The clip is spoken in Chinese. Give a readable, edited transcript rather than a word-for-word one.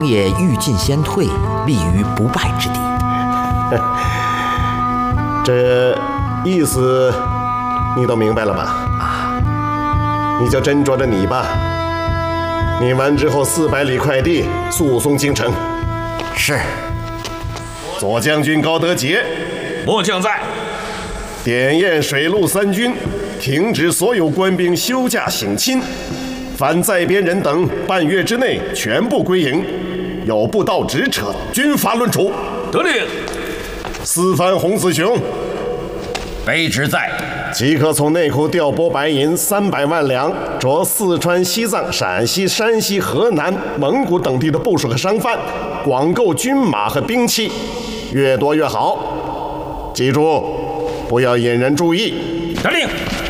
也欲进先退，立于不败之地。 这意思你都明白了吧？啊，你就斟酌着你吧。你完之后400里快递速送京城。 是。 左将军高德杰， 末将在。 点验水陆3军，停止所有官兵休假省亲，凡在边人等半月之内全部归营，有不到直扯，军法论处。 得令。 司藩洪子雄， 卑职在。 即刻从内库调拨白银300万两，着四川、西藏、陕西、山西、河南、蒙古等地的部属和商贩，广购军马和兵器，越多越好。记住，不要引人注意。 得令。